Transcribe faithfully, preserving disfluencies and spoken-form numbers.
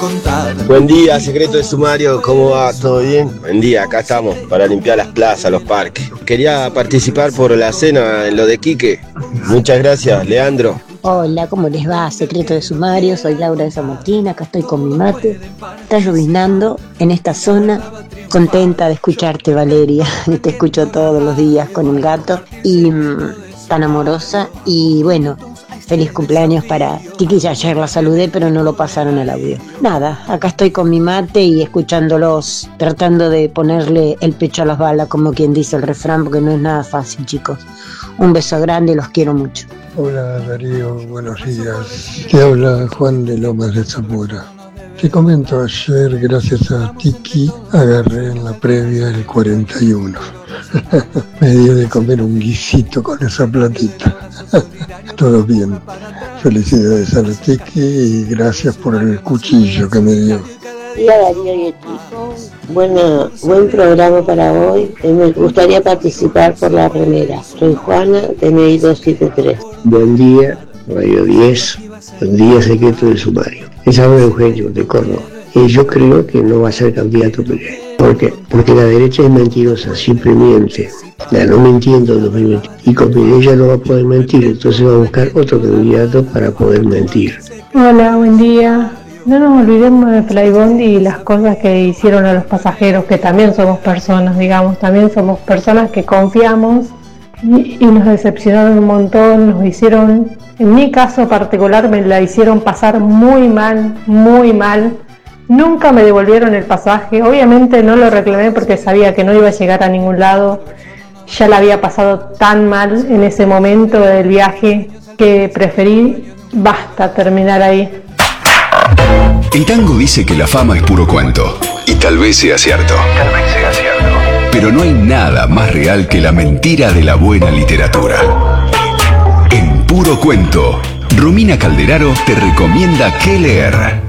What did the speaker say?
contar. Buen día, secreto de sumario, ¿cómo va? ¿Todo bien? Buen día, acá estamos para limpiar las plazas, los parques. Quería participar por la cena en lo de Quique. Muchas gracias, Leandro. Hola, ¿cómo les va? Secreto de sumario, soy Laura de San Martín, acá estoy con mi mate. Está lloviznando en esta zona, contenta de escucharte, Valeria. Te escucho todos los días con el gato y mmm, tan amorosa. Y bueno, feliz cumpleaños para Tiki. Ayer la saludé, pero no lo pasaron al audio. Nada, acá estoy con mi mate y escuchándolos, tratando de ponerle el pecho a las balas, como quien dice el refrán, porque no es nada fácil, chicos. Un beso grande y los quiero mucho. Hola Darío, buenos días. Te habla Juan de Lomas de Zamora. Te comento, ayer gracias a Tiki agarré en la previa el cuarenta y uno. Me dio de comer un guisito con esa platita. Todo bien. Felicidades a la Tiki y gracias por el cuchillo que me dio. Hola Darío y equipo, Buena, buen programa para hoy. Eh, me gustaría participar por la remera. Soy Juana, D N I dos siete tres. Buen día, Radio diez. Buen día, secreto del sumario. Es ahora Eugenio de Córdoba. Y yo creo que no va a ser candidato. ¿Por qué? Porque la derecha es mentirosa, siempre miente. Ya no mintiendo en dos mil veinte. Y con ella no va a poder mentir, entonces va a buscar otro candidato para poder mentir. Hola, buen día. No nos olvidemos de Flybondi y las cosas que hicieron a los pasajeros, que también somos personas, digamos, también somos personas que confiamos y, y nos decepcionaron un montón, nos hicieron, en mi caso particular, me la hicieron pasar muy mal, muy mal. Nunca me devolvieron el pasaje, obviamente no lo reclamé porque sabía que no iba a llegar a ningún lado, ya la había pasado tan mal en ese momento del viaje que preferí, basta, terminar ahí. El tango dice que la fama es puro cuento, y tal vez sea cierto. Tal vez sea cierto. Pero no hay nada más real que la mentira de la buena literatura. En Puro Cuento, Romina Calderaro te recomienda qué leer.